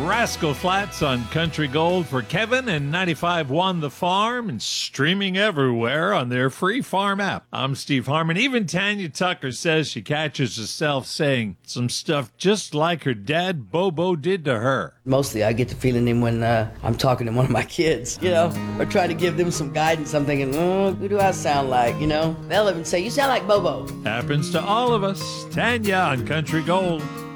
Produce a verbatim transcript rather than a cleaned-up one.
Rascal Flats on Country Gold for Kevin, and ninety-five one The Farm, and streaming everywhere on their free farm app. I'm Steve Harmon. Even Tanya Tucker says she catches herself saying some stuff just like her dad Bobo did to her. Mostly I get the feeling in when uh, I'm talking to one of my kids, you know, or try to give them some guidance. I'm thinking, oh, who do I sound like, you know? They'll even say, you sound like Bobo. Happens to all of us. Tanya on Country Gold.